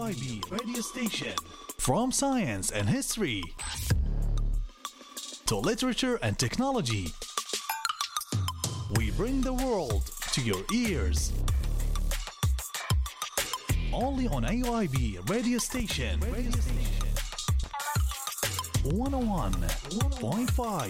AYB radio station. From science and history to literature and technology, we bring the world to your ears. Only on AYB radio station. 101.5